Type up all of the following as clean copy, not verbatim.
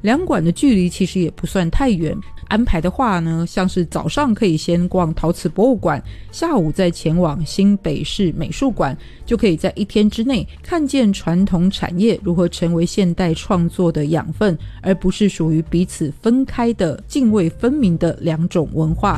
两馆的距离其实也不算太远，安排的话呢，像是早上可以先逛陶瓷博物馆，下午再前往新北市美术馆，就可以在一天之内看见传统产业如何成为现代创作的养分，而不是属于彼此分开的泾渭分明的两种文化。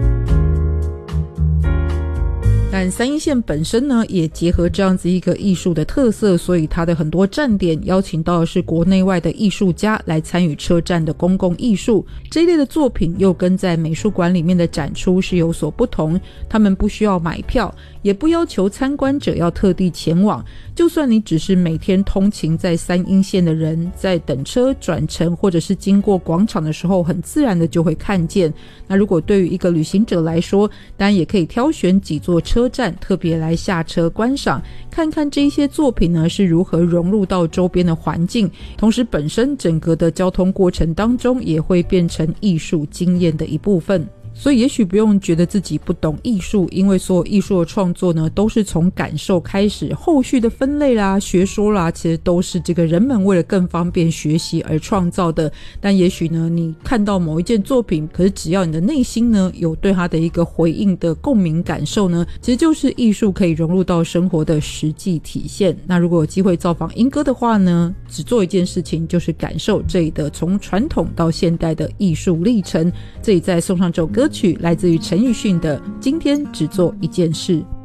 但三鶯线本身呢，也结合这样子一个艺术的特色，所以它的很多站点邀请到的是国内外的艺术家来参与车站的公共艺术。这一类的作品又跟在美术馆里面的展出是有所不同，他们不需要买票，也不要求参观者要特地前往，就算你只是每天通勤在三鶯线的人，在等车转乘或者是经过广场的时候，很自然的就会看见。那如果对于一个旅行者来说，当然也可以挑选几座车站特别来下车观赏，看看这一些作品呢是如何融入到周边的环境，同时本身整个的交通过程当中也会变成艺术经验的一部分。所以也许不用觉得自己不懂艺术，因为所有艺术的创作呢都是从感受开始，后续的分类啦学说啦其实都是这个人们为了更方便学习而创造的。但也许呢你看到某一件作品，可是只要你的内心呢有对它的一个回应的共鸣感受呢，其实就是艺术可以融入到生活的实际体现。那如果有机会造访莺歌的话呢，只做一件事情，就是感受这里的从传统到现代的艺术历程。这里再送上这首歌曲，来自于陈奕迅的《今天只做一件事》。